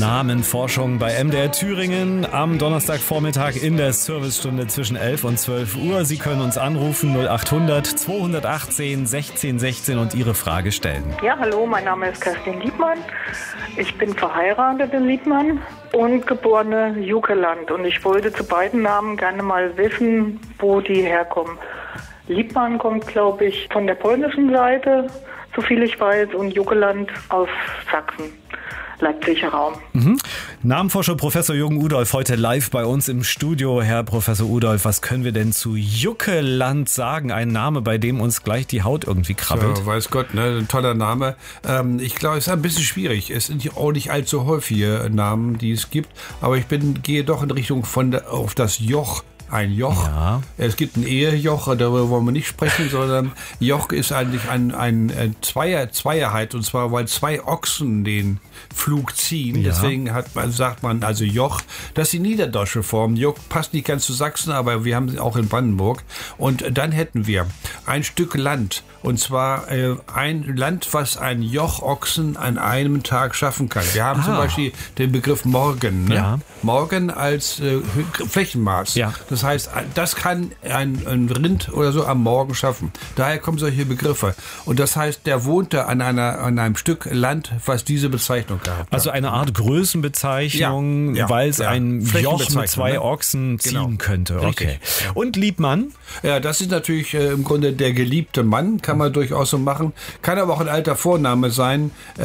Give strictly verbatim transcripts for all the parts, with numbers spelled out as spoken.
Namenforschung bei M D R Thüringen am Donnerstagvormittag in der Servicestunde zwischen elf und zwölf Uhr. Sie können uns anrufen null acht hundert zweihundertachtzehn sechzehn sechzehn und Ihre Frage stellen. Ja, hallo, mein Name ist Kerstin Liebmann. Ich bin verheiratete Liebmann und geborene Jukeland. Und ich wollte zu beiden Namen gerne mal wissen, wo die herkommen. Liebmann kommt, glaube ich, von der polnischen Seite, soviel ich weiß, und Jukeland aus Sachsen. Leipziger Raum. Mhm. Namenforscher Professor Jürgen Udolph heute live bei uns im Studio. Herr Professor Udolph, was können wir denn zu Jukeland sagen? Ein Name, bei dem uns gleich die Haut irgendwie krabbelt. Ja, weiß Gott, ne? Ein toller Name. Ähm, ich glaube, es ist ein bisschen schwierig. Es sind auch nicht allzu häufige Namen, die es gibt. Aber ich bin, gehe doch in Richtung von der, auf das Joch. Ein Joch. Ja. Es gibt ein Ehejoch, darüber wollen wir nicht sprechen, sondern Joch ist eigentlich ein, ein, ein Zweier, Zweierheit, und zwar, weil zwei Ochsen den Flug ziehen. Ja. Deswegen hat man, sagt man also Joch. Das ist die niederdeutsche Form. Joch passt nicht ganz zu Sachsen, aber wir haben sie auch in Brandenburg. Und dann hätten wir ein Stück Land. Und zwar äh, ein Land, was ein Jochochsen an einem Tag schaffen kann. Wir haben ah. zum Beispiel den Begriff Morgen. Ne? Ja. Morgen als äh, Flächenmaß. Ja. Das heißt, das kann ein, ein Rind oder so am Morgen schaffen. Daher kommen solche Begriffe. Und das heißt, der wohnte an, einer, an einem Stück Land, was diese Bezeichnung gehabt hat. Also eine Art Größenbezeichnung, ja. Ja. weil es ja. ein Joch mit zwei ne? Ochsen ziehen genau. könnte. Richtig. Okay. Und Liebmann? Ja, das ist natürlich äh, im Grunde der geliebte Mann, kann man durchaus so machen. Kann aber auch ein alter Vorname sein,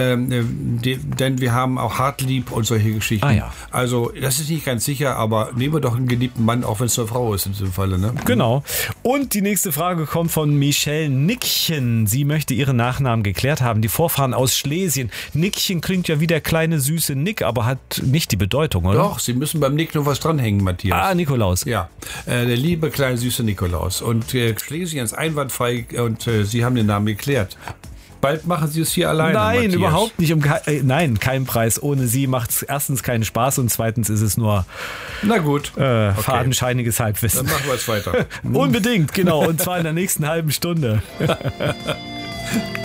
ähm, de, denn wir haben auch Hartlieb und solche Geschichten. Ah, ja. Also das ist nicht ganz sicher, aber nehmen wir doch einen geliebten Mann, auch wenn es eine Frau ist in diesem Falle. Ne? Genau. Und die nächste Frage kommt von Michelle Nickchen. Sie möchte ihren Nachnamen geklärt haben. Die Vorfahren aus Schlesien. Nickchen klingt ja wie der kleine süße Nick, aber hat nicht die Bedeutung, oder? Doch, Sie müssen beim Nick noch was dranhängen, Matthias. Ah, Nikolaus. Ja, äh, der liebe kleine süße Nikolaus. Und äh, Schlesien ist einwandfrei und äh, Sie haben den Namen geklärt. Bald machen Sie es hier alleine, Nein, Matthias. überhaupt nicht. Um ke- äh, nein, kein Preis. Ohne Sie macht es erstens keinen Spaß und zweitens ist es nur Na gut. Äh, okay. fadenscheiniges Halbwissen. Dann machen wir es weiter. Unbedingt, genau. Und zwar in der nächsten halben Stunde.